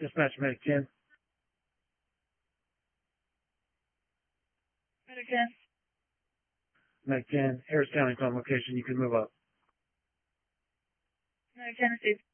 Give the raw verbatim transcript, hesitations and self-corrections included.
Dispatch Medic ten. Medic ten. Medic ten, Harris County on location. You can move up. Medic ten received.